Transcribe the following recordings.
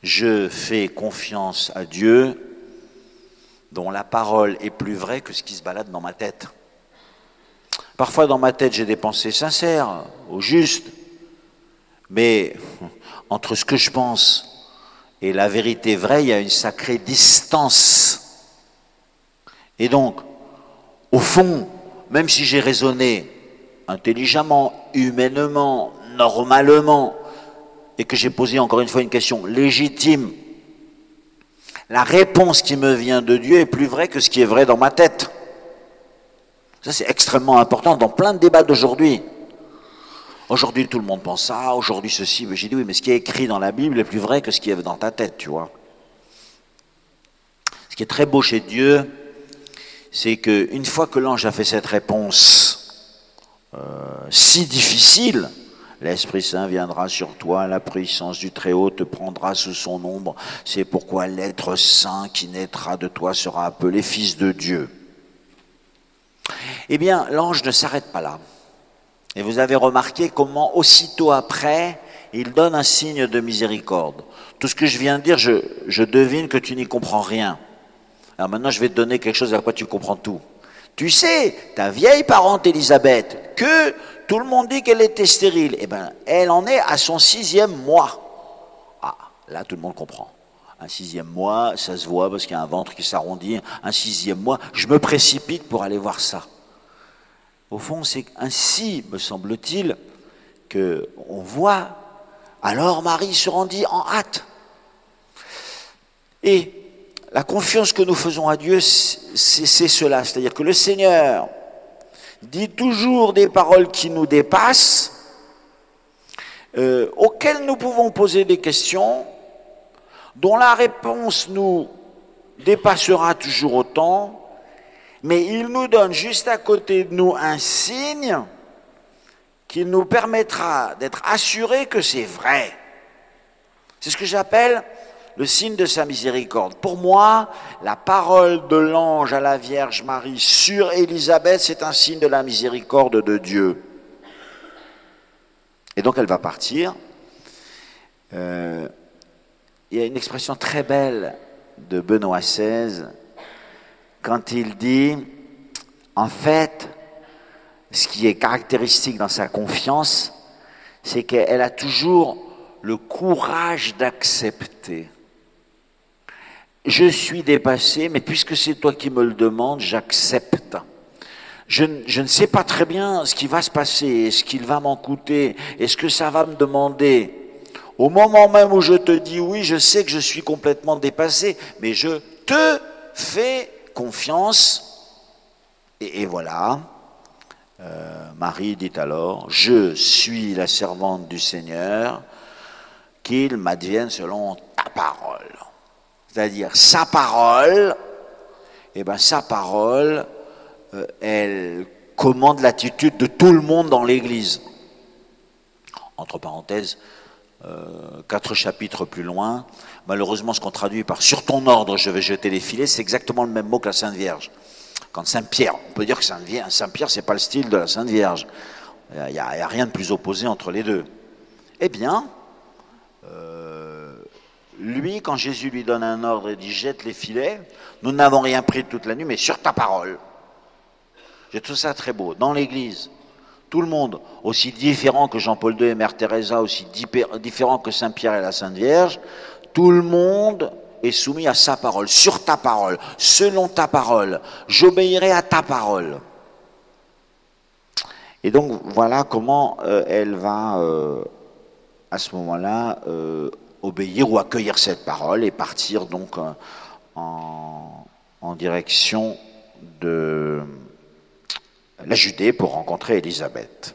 Je fais confiance à Dieu, dont la parole est plus vraie que ce qui se balade dans ma tête. Parfois, dans ma tête, j'ai des pensées sincères, au juste, mais entre ce que je pense et la vérité vraie, il y a une sacrée distance. Et donc, au fond, même si j'ai raisonné intelligemment, humainement, normalement, et que j'ai posé encore une fois une question légitime, la réponse qui me vient de Dieu est plus vraie que ce qui est vrai dans ma tête. Ça, c'est extrêmement important dans plein de débats d'aujourd'hui. Aujourd'hui, tout le monde pense ça, aujourd'hui ceci, mais j'ai dit oui, mais ce qui est écrit dans la Bible est plus vrai que ce qui est dans ta tête, tu vois. Ce qui est très beau chez Dieu, c'est qu'une fois que l'ange a fait cette réponse si difficile, l'Esprit Saint viendra sur toi, la puissance du Très-Haut te prendra sous son ombre, c'est pourquoi l'être saint qui naîtra de toi sera appelé Fils de Dieu. Eh bien, l'ange ne s'arrête pas là. Et vous avez remarqué comment aussitôt après, il donne un signe de miséricorde. Tout ce que je viens de dire, je devine que tu n'y comprends rien. Alors maintenant, je vais te donner quelque chose à quoi tu comprends tout. Tu sais, ta vieille parente Élisabeth, que tout le monde dit qu'elle était stérile, eh bien, elle en est à son 6e mois. Ah, là, tout le monde comprend. Un 6e mois, ça se voit parce qu'il y a un ventre qui s'arrondit. Un 6e mois, je me précipite pour aller voir ça. Au fond, c'est ainsi, me semble-t-il, qu'on voit. Alors Marie se rendit en hâte. Et la confiance que nous faisons à Dieu, c'est cela. C'est-à-dire que le Seigneur dit toujours des paroles qui nous dépassent, auxquelles nous pouvons poser des questions, dont la réponse nous dépassera toujours autant, mais il nous donne juste à côté de nous un signe qui nous permettra d'être assurés que c'est vrai. C'est ce que j'appelle le signe de sa miséricorde. Pour moi, la parole de l'ange à la Vierge Marie sur Élisabeth, c'est un signe de la miséricorde de Dieu. Et donc elle va partir. Il y a une expression très belle de Benoît XVI, quand il dit, en fait, ce qui est caractéristique dans sa confiance, c'est qu'elle a toujours le courage d'accepter. Je suis dépassé, mais puisque c'est toi qui me le demandes, j'accepte. Je ne sais pas très bien ce qui va se passer, ce qu'il va m'en coûter, et ce que ça va me demander. Au moment même où je te dis oui, je sais que je suis complètement dépassé, mais je te fais confiance. Et voilà, Marie dit alors, je suis la servante du Seigneur, qu'il m'advienne selon ta parole. C'est-à-dire sa parole, sa parole, elle commande l'attitude de tout le monde dans l'Église. Entre parenthèses, 4 chapitres plus loin, malheureusement ce qu'on traduit par « sur ton ordre je vais jeter les filets », c'est exactement le même mot que la Sainte Vierge. Quand Saint Pierre, on peut dire que Saint Pierre c'est pas le style de la Sainte Vierge. Il n'y a rien de plus opposé entre les deux. Eh bien, lui, quand Jésus lui donne un ordre et dit « jette les filets », nous n'avons rien pris toute la nuit, mais sur ta parole. J'ai trouvé ça très beau. Dans l'Église, tout le monde, aussi différent que Jean-Paul II et Mère Teresa, aussi différent que Saint Pierre et la Sainte Vierge, tout le monde est soumis à sa parole, sur ta parole, selon ta parole. J'obéirai à ta parole. Et donc, voilà comment elle va, à ce moment-là, obéir ou accueillir cette parole et partir donc en direction de la Judée pour rencontrer Élisabeth.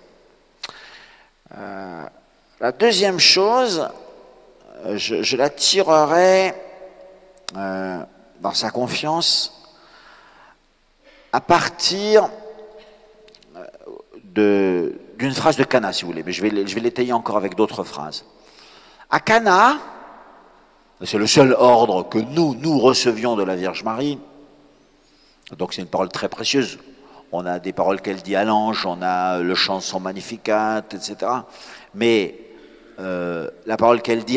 La deuxième chose, je la tirerai dans sa confiance à partir d'une phrase de Cana, si vous voulez, mais je vais l'étayer encore avec d'autres phrases. À Cana, c'est le seul ordre que nous recevions de la Vierge Marie, donc c'est une parole très précieuse. On a des paroles qu'elle dit à l'ange, on a le chant de son Magnificat, etc. Mais la parole qu'elle dit